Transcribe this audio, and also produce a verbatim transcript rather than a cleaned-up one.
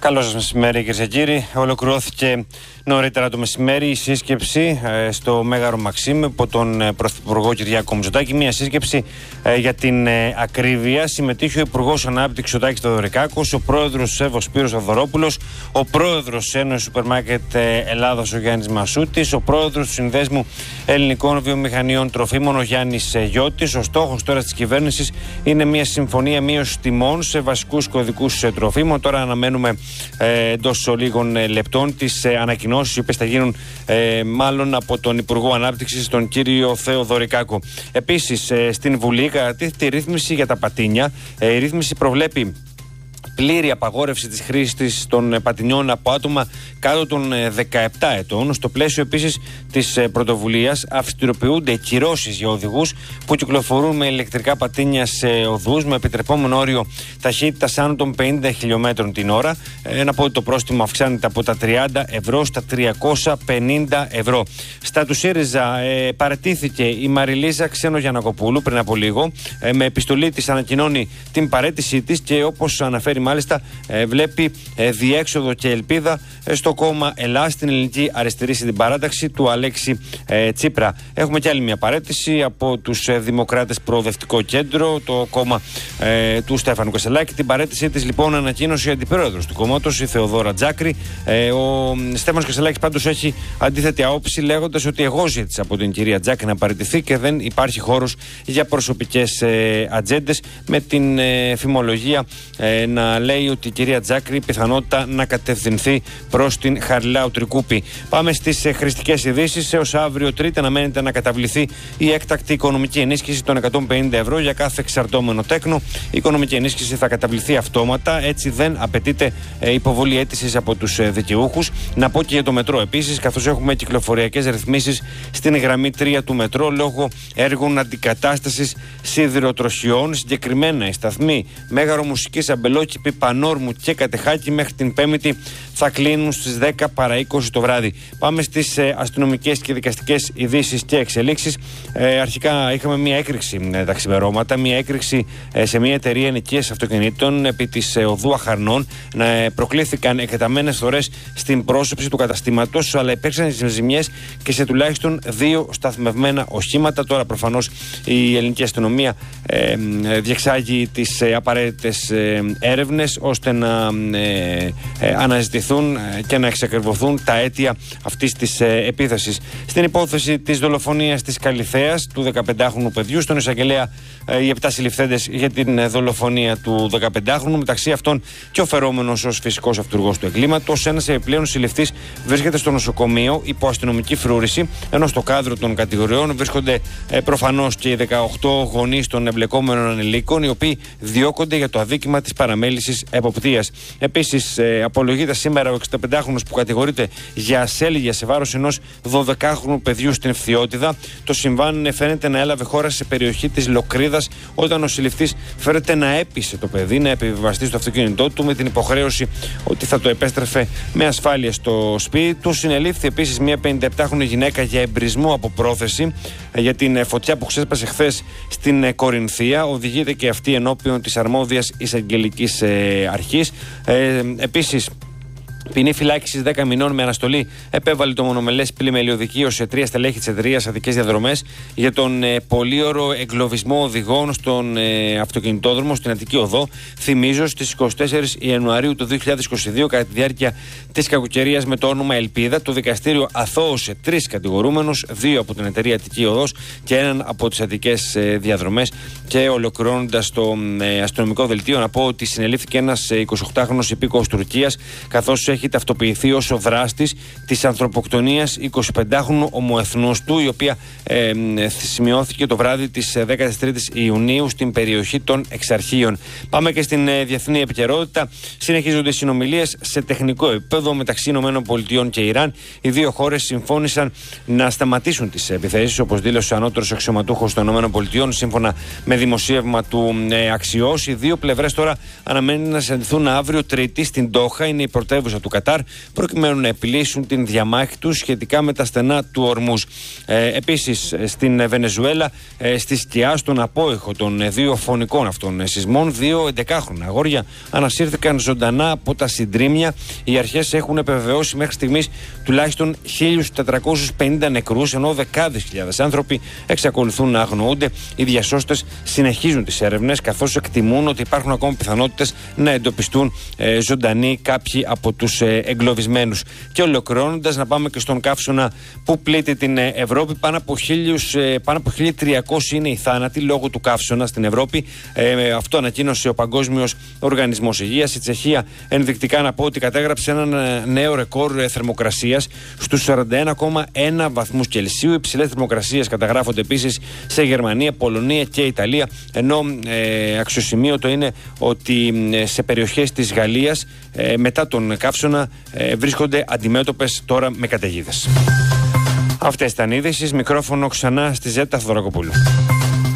Καλό σας μεσημέρι, κυρίες και κύριοι. Ολοκληρώθηκε νωρίτερα το μεσημέρι η σύσκεψη ε, στο Μέγαρο Μαξίμ από τον ε, Πρωθυπουργό Κυριάκο Μητσοτάκη. Μια σύσκεψη ε, για την ε, ακρίβεια. Συμμετείχε ο Υπουργός Ανάπτυξης ο Τάκης Θεοδωρικάκος, ο Πρόεδρος του ΣΕΒ ο Σπύρος Θοδωρόπουλος, ο Πρόεδρος της Ένωσης Σούπερ Μάρκετ ε, Ελλάδας ο Γιάννης Μασούτης, ο Πρόεδρος του Συνδέσμου Ελληνικών Βιομηχανιών Τροφίμων ο Γιάννης ε, Γιώτης. Ο στόχος τώρα της κυβέρνησης είναι μια συμφωνία μείωσης τιμών σε βασικούς κωδικούς ε, τροφίμων. Τώρα αναμένουμε ε, εντός λίγων ε, λεπτών τις ε, ανακοινώσεις, οι οποίες θα γίνουν ε, μάλλον από τον Υπουργό Ανάπτυξης, τον κύριο Θεοδωρικάκο. Επίσης, ε, στην Βουλή κατατίθεται η ρύθμιση για τα πατίνια. Ε, η ρύθμιση προβλέπει πλήρη απαγόρευση της χρήσης των πατινιών από άτομα κάτω των δεκαεπτά ετών. Στο πλαίσιο επίσης της πρωτοβουλίας αυστηροποιούνται κυρώσεις για οδηγούς που κυκλοφορούν με ηλεκτρικά πατίνια σε οδούς με επιτρεπόμενο όριο ταχύτητας άνω των πενήντα χιλιομέτρων την ώρα. Ε, να πω ότι το πρόστιμο αυξάνεται από τα τριάντα ευρώ στα τριακόσια πενήντα ευρώ. Στα του ΣΥΡΙΖΑ ε, παραιτήθηκε η Μαριλίζα Ξένογιαννακοπούλου πριν από λίγο. Ε, με επιστολή της ανακοινώνει την παραίτησή της και όπως αναφέρει μάλιστα ε, βλέπει ε, διέξοδο και ελπίδα ε, στο κόμμα Ελλάς, στην Ελληνική Αριστερή Συντηπαράταξη του Αλέξη ε, Τσίπρα. Έχουμε και άλλη μια παραίτηση από τους ε, Δημοκράτες Προοδευτικό Κέντρο, το κόμμα ε, του Στέφανου Κασελάκη. Την παραίτησή της λοιπόν ανακοίνωσε η αντιπρόεδρος του κόμματος, η Θεοδόρα Τζάκρη. Ε, ο Στέφανος Κασελάκης πάντως έχει αντίθετη άποψη, λέγοντας ότι εγώ ζήτησα από την κυρία Τζάκρη να παραιτηθεί και δεν υπάρχει χώρος για προσωπικές ε, ατζέντες, με την ε, φημολογία ε, να λέει ότι η κυρία Τζάκρη πιθανότητα να κατευθυνθεί προς την Χαριλάου Τρικούπη. Πάμε στις ε, χρηστικές ειδήσεις. Έως αύριο Τρίτη αναμένεται να καταβληθεί η έκτακτη οικονομική ενίσχυση των εκατόν πενήντα ευρώ για κάθε εξαρτώμενο τέκνο. Η οικονομική ενίσχυση θα καταβληθεί αυτόματα, έτσι δεν απαιτείται ε, υποβολή αίτησης από τους ε, δικαιούχους. Να πω και για το μετρό επίσης, καθώς έχουμε κυκλοφοριακές ρυθμίσεις στην γραμμή τρία του μετρό λόγω έργων αντικατάστασης σιδηροτροχιών. Συγκεκριμένα οι σταθμοί Μέγαρο Μουσικής, Αμπελόκηπη, Πανόρμου και Κατεχάκη μέχρι την Πέμπτη θα κλείνουν στις δέκα παρά είκοσι το βράδυ. Πάμε στις ε, αστυνομικές και δικαστικές ειδήσεις και εξελίξεις. Ε, αρχικά είχαμε μια έκρηξη ε, τα ξημερώματα, μια έκρηξη ε, σε μια εταιρεία ενοικίας αυτοκινήτων επί της ε, οδού Αχαρνών. Ε, προκλήθηκαν εκτεταμένες φορές στην πρόσωψη του καταστήματος, αλλά υπήρξαν ζημιές και σε τουλάχιστον δύο σταθμευμένα οχήματα. Τώρα προφανώς η ελληνική αστυνομία ε, ε, διεξάγει τις ε, απαραίτητες ε, έρευνες ώστε να ε, ε, αναζητηθούν και να εξακριβωθούν τα αίτια αυτής της ε, επίθεσης. Στην υπόθεση της δολοφονίας της Καλιθέας του δεκαπεντάχρονου παιδιού, στον εισαγγελέα ε, οι επτά συλληφθέντες για την ε, δολοφονία του δεκαπεντάχρονου, μεταξύ αυτών και ο φερόμενος ως φυσικός αυτούργος του εγκλήματος. Ένας επιπλέον συλληφθής βρίσκεται στο νοσοκομείο υπό αστυνομική φρούρηση, ενώ στο κάδρο των κατηγοριών βρίσκονται ε, προφανώς και οι δεκαοκτώ γονείς των εμπλεκόμενων ανηλίκων, οι οποίοι διώκονται για το αδίκημα της παραμέλησης εποπτείας. Επίσης, ε, απολογείται σήμερα ο εξηνταπεντάχρονος που κατηγορείται για ασέλγεια σε βάρος ενός δωδεκάχρονου παιδιού στην Φθιώτιδα. Το συμβάν φαίνεται να έλαβε χώρα σε περιοχή της Λοκρίδας, όταν ο συλληφθής φέρεται να έπεισε το παιδί να επιβιβαστεί στο αυτοκίνητό του με την υποχρέωση ότι θα το επέστρεφε με ασφάλεια στο σπίτι του. Συνελήφθη επίσης μια πενηνταεπτάχρονη γυναίκα για εμπρισμό από πρόθεση για την φωτιά που ξέσπασε χθες στην Κορινθία. Οδηγείται και αυτή ενώπιον της αρμόδιας εισαγγελικής ε, αρχής. Ε, επίσης, ποινή φυλάκισης δέκα μηνών με αναστολή επέβαλε το μονομελές πλημελιωδικείο σε τρία στελέχη της εταιρείας Αττικές Διαδρομές για τον ε, πολύωρο εγκλωβισμό οδηγών στον ε, αυτοκινητόδρομο στην Αττική Οδό. Θυμίζω, στις εικοστή τέταρτη Ιανουαρίου του δύο χιλιάδες είκοσι δύο, κατά τη διάρκεια της κακοκαιρίας με το όνομα Ελπίδα, το δικαστήριο αθώωσε τρεις κατηγορούμενους, δύο από την εταιρεία Αττική Οδός και έναν από τις Αττικές ε, Διαδρομές. Και ολοκληρώνοντας το ε, αστυνομικό δελτίο, να πω ότι συνελήφθηκε ένας ε, εικοσιοκτάχρονος υπήκοος Τουρκίας, καθώς έχει ταυτοποιηθεί ως ο δράστης της ανθρωποκτονίας εικοσιπεντάχρονου ομοεθνούς του, η οποία ε, ε, σημειώθηκε το βράδυ της δέκατης τρίτης Ιουνίου στην περιοχή των Εξαρχείων. Πάμε και στην ε, διεθνή επικαιρότητα. Συνεχίζονται οι συνομιλίες σε τεχνικό επίπεδο μεταξύ ΗΠΑ και Ιράν. Οι δύο χώρες συμφώνησαν να σταματήσουν τις επιθέσεις, όπως δήλωσε ο ανώτερος αξιωματούχος των ΗΠΑ, σύμφωνα με δημοσίευμα του ε, Αξιός. Οι δύο πλευρές τώρα αναμένουν να συναντηθούν αύριο Τρίτη στην Ντόχα, είναι η πρωτεύουσα του Κατάρ, προκειμένου να επιλύσουν την διαμάχη τους σχετικά με τα στενά του Ορμούζ. Ε, επίσης, στην Βενεζουέλα, ε, στη σκιά, στον απόϊχο των δύο φωνικών αυτών σεισμών, δύο εντεκάχρονα αγόρια ανασύρθηκαν ζωντανά από τα συντρίμμια. Οι αρχές έχουν επιβεβαιώσει μέχρι στιγμής τουλάχιστον χίλιους τετρακόσιους πενήντα νεκρούς, ενώ δεκάδες χιλιάδες άνθρωποι εξακολουθούν να αγνοούνται. Οι διασώστες συνεχίζουν τις έρευνες, καθώς εκτιμούν ότι υπάρχουν ακόμα πιθανότητες να εντοπιστούν ε, ζωντανοί κάποιοι από τους ε, εγκλωβισμένους. Και ολοκληρώνοντας, να πάμε και στον καύσωνα που πλήττει την ε, Ευρώπη. Πάνω από, χίλιους, ε, πάνω από χίλια τριακόσιοι είναι οι θάνατοι λόγω του καύσωνα στην Ευρώπη. Ε, αυτό ανακοίνωσε ο Παγκόσμιος Οργανισμός Υγείας. Η Τσεχία, ενδεικτικά να πω ότι κατέγραψε ένα νέο ρεκόρ ε, θερμοκρασίας στους σαράντα ένα κόμμα ένα βαθμούς Κελσίου. Υψηλές θερμοκρασίες καταγράφονται επίσης σε Γερμανία, Πολωνία και Ιταλία. Ενώ ε, αξιοσημείωτο είναι ότι ε, σε περιοχές της Γαλλίας ε, μετά τον καύσωνα ε, βρίσκονται αντιμέτωπες τώρα με καταιγίδες. Αυτές ήταν οι είδησεις. Μικρόφωνο ξανά στη Ζέτα Θοδωρακοπούλου.